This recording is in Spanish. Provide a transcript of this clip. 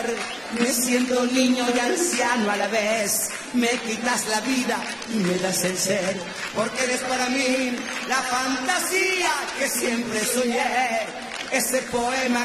amor. Me siento niño y anciano a la vez. Me quitas la vida y me das el ser, porque eres para mí la fantasía que siempre soñé. Ese poema